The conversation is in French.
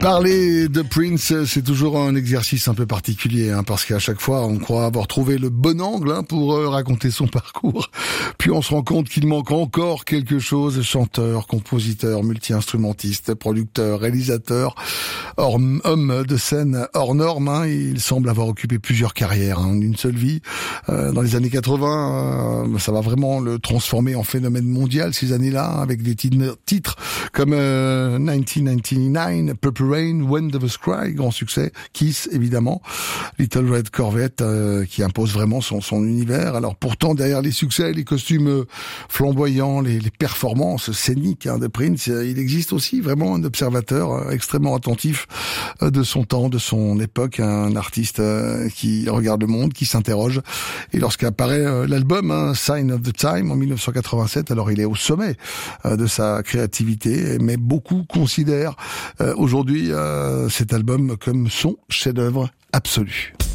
Parler de Prince, c'est toujours un exercice un peu particulier, parce qu'à chaque fois, on croit avoir trouvé le bon angle pour raconter son parcours. Puis on se rend compte qu'il manque encore quelque chose. Chanteur, compositeur, multi-instrumentiste, producteur, réalisateur, homme de scène hors norme. Il semble avoir occupé plusieurs carrières d'une seule vie. Dans les années 80, ça va vraiment le transformer en phénomène mondial ces années-là, avec des titres comme 1999, Purple Rain, When Doves Cry, grand succès, Kiss évidemment, Little Red Corvette qui impose vraiment son univers. Alors pourtant derrière les succès, les costumes flamboyants, les performances scéniques de Prince, il existe aussi vraiment un observateur extrêmement attentif de son temps, de son époque, un artiste qui regarde le monde, qui s'interroge. Et lorsqu'apparaît l'album Sign of the Time en 1987, alors il est au sommet de sa créativité, mais beaucoup considèrent aujourd'hui cet album comme son chef-d'œuvre absolu.